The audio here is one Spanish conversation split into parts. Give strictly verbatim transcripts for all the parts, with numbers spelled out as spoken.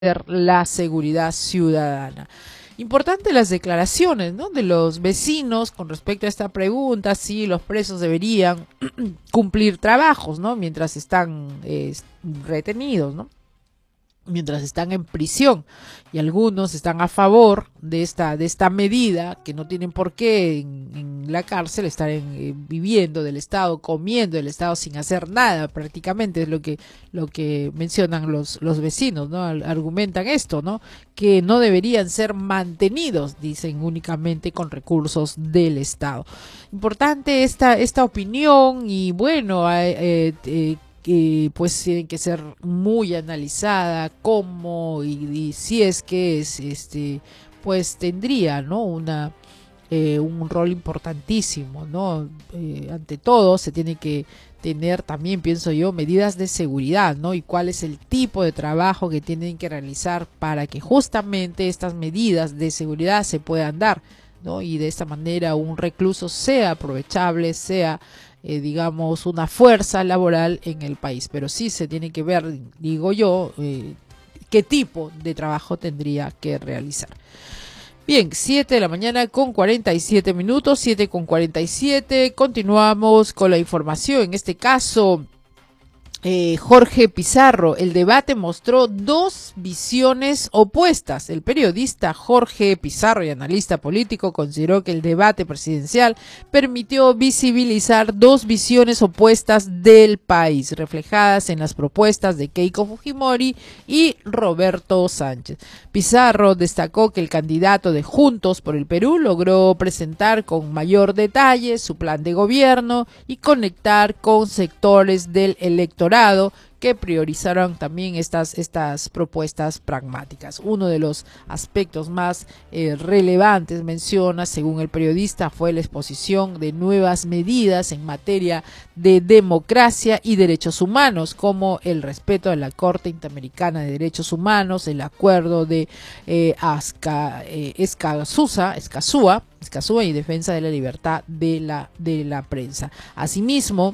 la seguridad ciudadana. Importante las declaraciones, ¿no?, de los vecinos con respecto a esta pregunta, si los presos deberían cumplir trabajos, ¿no?, mientras están eh, retenidos, ¿no?, mientras están en prisión, y algunos están a favor de esta de esta medida, que no tienen por qué en, en la cárcel estar en, eh, viviendo del Estado, comiendo del Estado sin hacer nada, prácticamente es lo que lo que mencionan los los vecinos, ¿no? Argumentan esto, ¿no?, que no deberían ser mantenidos, dicen, únicamente con recursos del Estado. Importante esta esta opinión, y bueno, eh, eh, que pues tiene que ser muy analizada cómo y, y si es que es este pues tendría, ¿no?, una eh, un rol importantísimo, ¿no? Eh, ante todo se tiene que tener también, pienso yo, medidas de seguridad, ¿no?, y cuál es el tipo de trabajo que tienen que realizar para que justamente estas medidas de seguridad se puedan dar, ¿no?, y de esta manera un recluso sea aprovechable, sea Eh, digamos, una fuerza laboral en el país. Pero sí se tiene que ver, digo yo, eh, qué tipo de trabajo tendría que realizar. Bien, siete de la mañana con cuarenta y siete minutos, siete con cuarenta y siete, continuamos con la información. En este caso, Eh, Jorge Pizarro, el debate mostró dos visiones opuestas. El periodista Jorge Pizarro y analista político consideró que el debate presidencial permitió visibilizar dos visiones opuestas del país, reflejadas en las propuestas de Keiko Fujimori y Roberto Sánchez. Pizarro destacó que el candidato de Juntos por el Perú logró presentar con mayor detalle su plan de gobierno y conectar con sectores del electorado que priorizaron también estas, estas propuestas pragmáticas. Uno de los aspectos más eh, relevantes, menciona, según el periodista, fue la exposición de nuevas medidas en materia de democracia y derechos humanos, como el respeto a la Corte Interamericana de Derechos Humanos, el acuerdo de eh, Azca, eh, Escazúa, Escazúa, Escazúa y defensa de la libertad de la, de la prensa. Asimismo,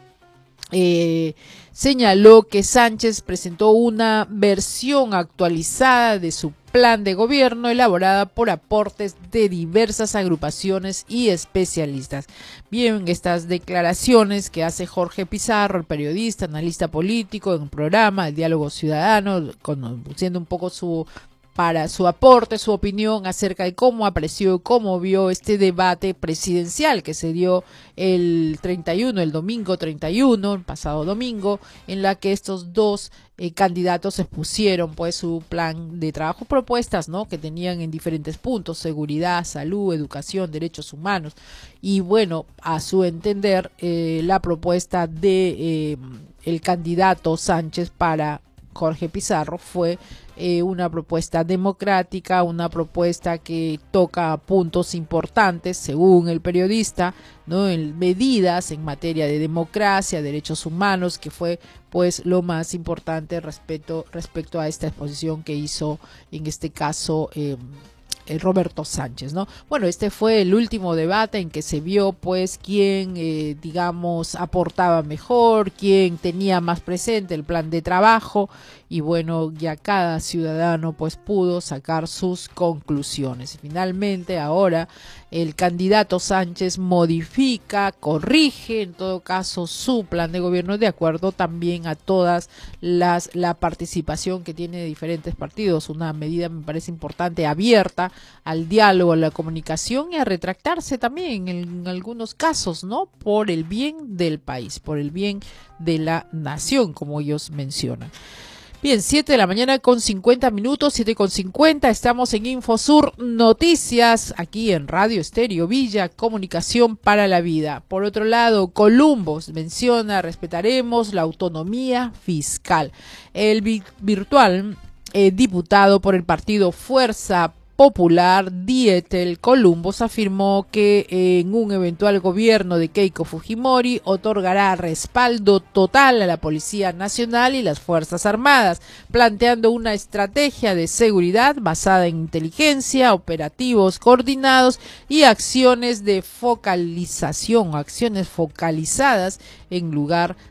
Eh, señaló que Sánchez presentó una versión actualizada de su plan de gobierno elaborada por aportes de diversas agrupaciones y especialistas. Bien, estas declaraciones que hace Jorge Pizarro, el periodista, analista político, en un programa, El Diálogo Ciudadano, conociendo un poco su para su aporte, su opinión acerca de cómo apreció, cómo vio este debate presidencial que se dio el treinta y uno, el domingo treinta y uno, el pasado domingo, en la que estos dos eh, candidatos expusieron pues su plan de trabajo, propuestas, ¿no?, que tenían en diferentes puntos: seguridad, salud, educación, derechos humanos. Y bueno, a su entender, eh, la propuesta de eh, el candidato Sánchez para Jorge Pizarro fue eh, una propuesta democrática, una propuesta que toca puntos importantes, según el periodista, ¿no?, en medidas en materia de democracia, derechos humanos, que fue pues lo más importante respecto, respecto a esta exposición que hizo en este caso eh, Roberto Sánchez, ¿no? Bueno, este fue el último debate en que se vio pues quién, eh, digamos, aportaba mejor, quién tenía más presente el plan de trabajo, y bueno, ya cada ciudadano pues pudo sacar sus conclusiones. Y finalmente ahora el candidato Sánchez modifica, corrige en todo caso su plan de gobierno de acuerdo también a todas las la participación que tiene de diferentes partidos. Una medida, me parece importante, abierta al diálogo, a la comunicación y a retractarse también en, en algunos casos, ¿no?, por el bien del país, por el bien de la nación, como ellos mencionan. Bien, siete de la mañana con cincuenta minutos, siete con cincuenta, estamos en Infosur Noticias, aquí en Radio Estéreo Villa, comunicación para la vida. Por otro lado, Columbus menciona, respetaremos la autonomía fiscal. El vi virtual eh, diputado por el partido Fuerza Popular, Dietel Columbus, afirmó que en un eventual gobierno de Keiko Fujimori otorgará respaldo total a la Policía Nacional y las Fuerzas Armadas, planteando una estrategia de seguridad basada en inteligencia, operativos coordinados y acciones de focalización, acciones focalizadas en lugar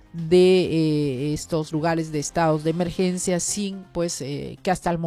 de eh, estos lugares de estados de emergencia sin pues eh, que hasta el